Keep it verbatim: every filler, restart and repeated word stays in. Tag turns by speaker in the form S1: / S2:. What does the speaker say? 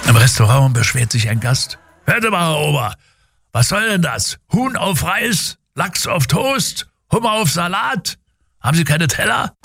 S1: Im Restaurant beschwert sich ein Gast. Hörte mal, Herr Ober, was soll denn das? Huhn auf Reis, Lachs auf Toast, Hummer auf Salat? Haben Sie keine Teller?